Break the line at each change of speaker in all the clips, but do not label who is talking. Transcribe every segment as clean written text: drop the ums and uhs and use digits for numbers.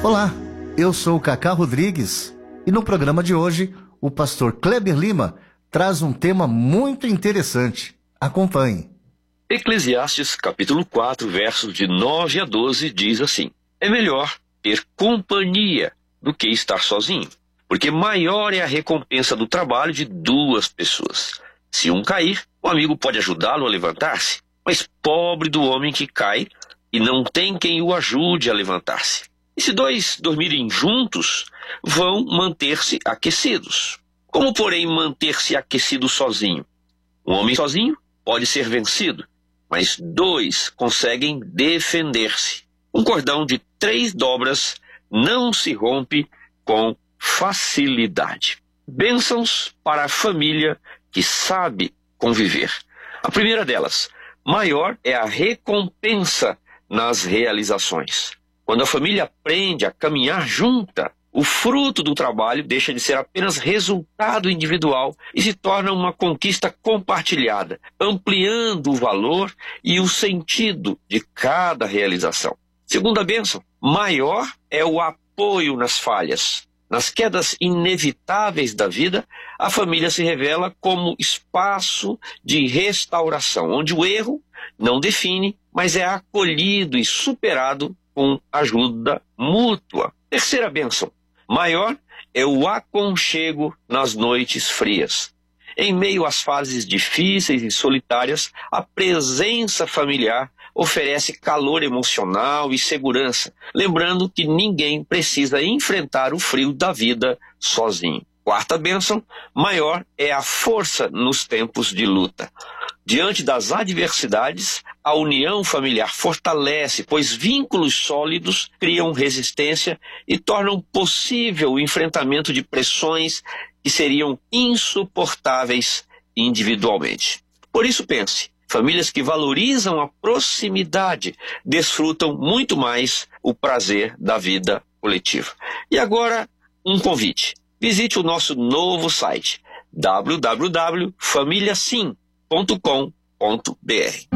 Olá, eu sou o Cacá Rodrigues e no programa de hoje o pastor Kleber Lima traz um tema muito interessante. Acompanhe.
Eclesiastes capítulo 4, versos de 9 a 12 diz assim: é melhor ter companhia do que estar sozinho, porque maior é a recompensa do trabalho de duas pessoas. Se um cair, o amigo pode ajudá-lo a levantar-se, mas pobre do homem que cai e não tem quem o ajude a levantar-se. E se dois dormirem juntos, vão manter-se aquecidos. Como, porém, manter-se aquecido sozinho? Um homem sozinho pode ser vencido, mas dois conseguem defender-se. Um cordão de 3 dobras não se rompe com facilidade. Bênçãos para a família que sabe conviver. A primeira delas: maior é a recompensa nas realizações. Quando a família aprende a caminhar junta, o fruto do trabalho deixa de ser apenas resultado individual e se torna uma conquista compartilhada, ampliando o valor e o sentido de cada realização. Segunda bênção: maior é o apoio nas falhas. Nas quedas inevitáveis da vida, a família se revela como espaço de restauração, onde o erro não define, mas é acolhido e superado com ajuda mútua. Terceira bênção: maior é o aconchego nas noites frias. Em meio às fases difíceis e solitárias, a presença familiar oferece calor emocional e segurança, lembrando que ninguém precisa enfrentar o frio da vida sozinho. Quarta bênção: maior é a força nos tempos de luta. Diante das adversidades, a união familiar fortalece, pois vínculos sólidos criam resistência e tornam possível o enfrentamento de pressões que seriam insuportáveis individualmente. Por isso pense, famílias que valorizam a proximidade desfrutam muito mais o prazer da vida coletiva. E agora, um convite. Visite o nosso novo site, www.familiasim.com.br.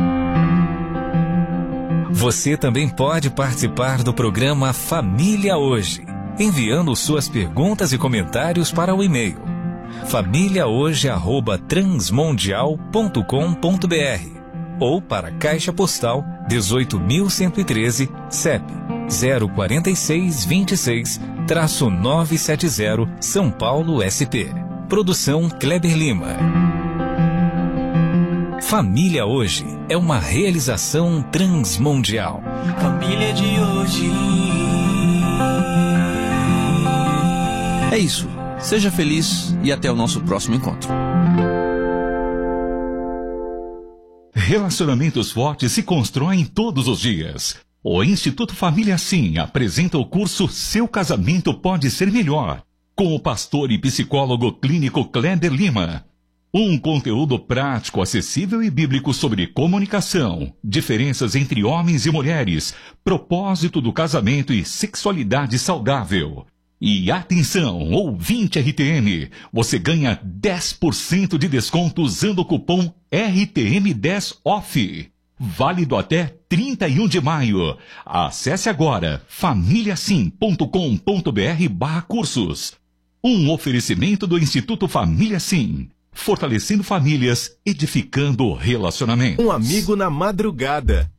Você também pode participar do programa Família Hoje, enviando suas perguntas e comentários para o e-mail famíliahoje@transmundial.com.br ou para a Caixa Postal 18.113, CEP 04626-970, São Paulo, SP. Produção Kleber Lima. Família Hoje é uma realização transmundial.
Família de hoje.
É isso. Seja feliz e até o nosso próximo encontro.
Relacionamentos fortes se constroem todos os dias. O Instituto Família Sim apresenta o curso Seu Casamento Pode Ser Melhor, com o pastor e psicólogo clínico Kleber Lima. Um conteúdo prático, acessível e bíblico sobre comunicação, diferenças entre homens e mulheres, propósito do casamento e sexualidade saudável. E atenção, ouvinte RTM, você ganha 10% de desconto usando o cupom RTM10OFF. Válido até 31 de maio. Acesse agora famíliasim.com.br/cursos. Um oferecimento do Instituto Família Sim. Fortalecendo famílias, edificando relacionamentos.
Um amigo na madrugada.